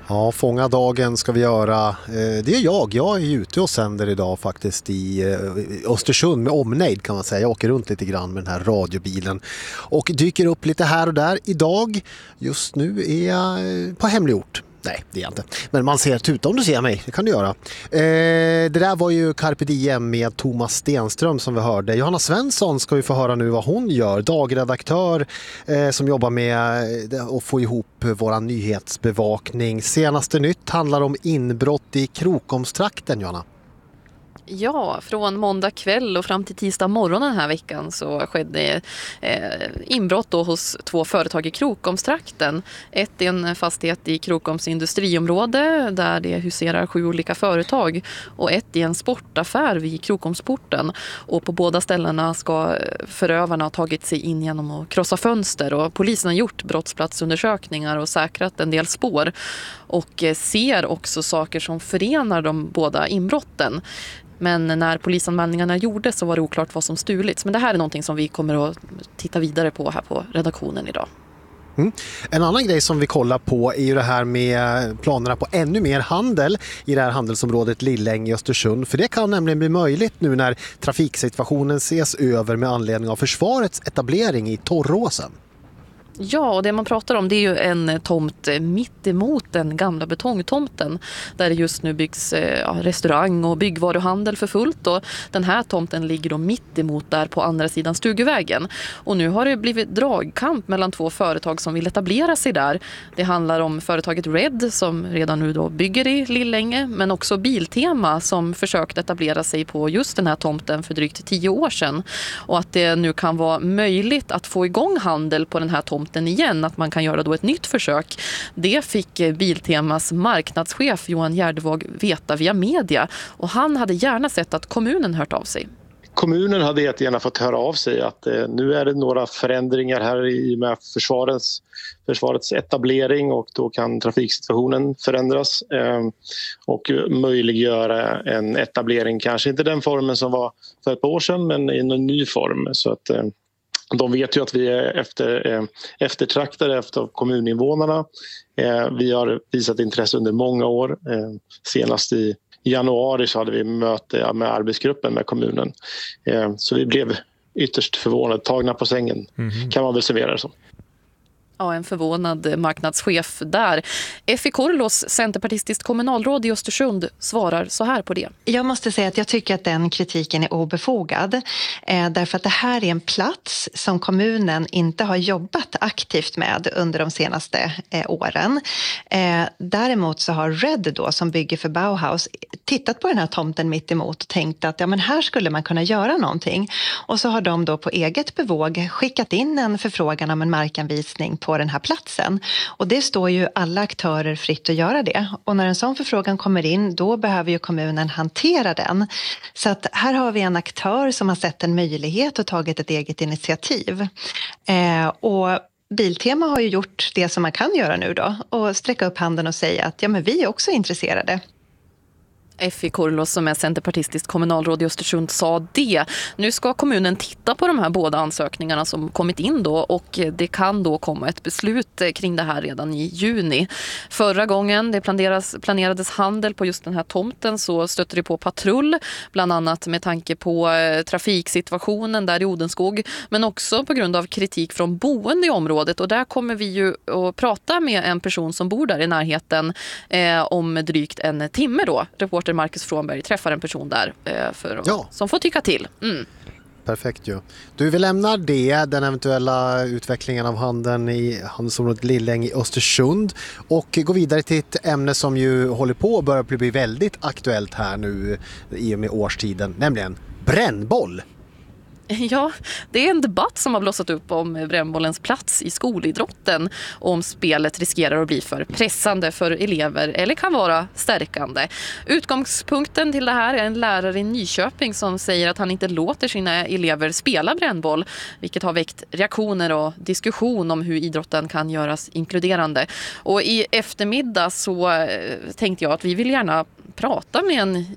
Ja, fånga dagen ska vi göra. Det är jag. Jag är ute och sänder idag faktiskt i Östersund med omnejd kan man säga. Jag åker runt lite grann med den här radiobilen och dyker upp lite här och där. Idag, just nu är jag på hemlig ort. Nej, det är jag inte. Men man ser tuta om du ser mig. Det kan du göra. Det där var ju Carpe Diem med Thomas Stenström som vi hörde. Johanna Svensson ska vi få höra nu vad hon gör. Dagredaktör som jobbar med att få ihop våra nyhetsbevakning. Senaste nytt handlar om inbrott i Krokomstrakten, Johanna. Ja, från måndag kväll och fram till tisdag morgon den här veckan så skedde inbrott då hos 2 företag i Krokomstrakten. Ett är en fastighet i Krokoms industriområde där det huserar 7 olika företag och ett är en sportaffär vid Krokomsporten. Och på båda ställena ska förövarna ha tagit sig in genom att krossa fönster och polisen har gjort brottsplatsundersökningar och säkrat en del spår och ser också saker som förenar de båda inbrotten. Men när polisanmälningarna gjordes så var det oklart vad som stulits. Men det här är någonting som vi kommer att titta vidare på här på redaktionen idag. En annan grej som vi kollar på är ju det här med planerna på ännu mer handel i det här handelsområdet Lilläng i Östersund. För det kan nämligen bli möjligt nu när trafiksituationen ses över med anledning av försvarets etablering i Torråsen. Ja, och det man pratar om det är ju en tomt mitt emot den gamla betongtomten där det just nu byggs restaurang och byggvaruhandel för fullt och den här tomten ligger då mitt emot där på andra sidan Stugvägen. Och nu har det blivit dragkamp mellan 2 företag som vill etablera sig där. Det handlar om företaget Red som redan nu då bygger i Lillänge men också Biltema som försökt etablera sig på just den här tomten för drygt 10 år sedan. Och att det nu kan vara möjligt att få igång handel på den här tomten igen, att man kan göra då ett nytt försök. Det fick Biltemas marknadschef Johan Gärdevåg veta via media och han hade gärna sett att kommunen hört av sig. Kommunen hade jättegärna fått höra av sig att nu är det några förändringar här i med försvarets etablering och då kan trafiksituationen förändras och möjliggöra en etablering, kanske inte den formen som var för ett par år sedan men i en ny form så att de vet ju att vi är eftertraktade efter kommuninvånarna. Vi har visat intresse under många år. Senast i januari så hade vi möte med arbetsgruppen med kommunen. Så vi blev ytterst förvånade, tagna på sängen kan man väl summera det som. Ja, en förvånad marknadschef där. Effie Korlos, centerpartistiskt kommunalråd i Östersund, svarar så här på det. Jag måste säga att jag tycker att den kritiken är obefogad. Därför att det här är en plats som kommunen inte har jobbat aktivt med under de senaste åren. Däremot så har Red då, som bygger för Bauhaus, tittat på den här tomten mitt emot och tänkt att ja, men här skulle man kunna göra någonting. Och så har de då på eget bevåg skickat in en förfrågan om en markanvisning på den här platsen. Och det står ju alla aktörer fritt att göra det. Och när en sån förfrågan kommer in, då behöver ju kommunen hantera den. Så att här har vi en aktör som har sett en möjlighet och tagit ett eget initiativ. Och Biltema har ju gjort det som man kan göra nu då. Och sträcka upp handen och säga att ja, men vi är också intresserade. Effie Korlos som är centerpartistiskt kommunalråd i Östersund sa det. Nu ska kommunen titta på de här båda ansökningarna som kommit in då och det kan då komma ett beslut kring det här redan i juni. Förra gången det planerades handel på just den här tomten så stötte det på patrull, bland annat med tanke på trafiksituationen där i Odenskog men också på grund av kritik från boende i området och där kommer vi ju att prata med en person som bor där i närheten om drygt en timme då. Reporter Marcus Frånberg träffar en person där som får tycka till. Perfekt ju. Du, vi lämnar den eventuella utvecklingen av handeln i handelsområdet Lilläng i Östersund och går vidare till ett ämne som ju håller på att börja bli väldigt aktuellt här nu i och med årstiden, nämligen brännboll. Ja, det är en debatt som har blossat upp om brännbollens plats i skolidrotten och om spelet riskerar att bli för pressande för elever eller kan vara stärkande. Utgångspunkten till det här är en lärare i Nyköping som säger att han inte låter sina elever spela brännboll, vilket har väckt reaktioner och diskussion om hur idrotten kan göras inkluderande. Och i eftermiddag så tänkte jag att vi vill gärna prata med en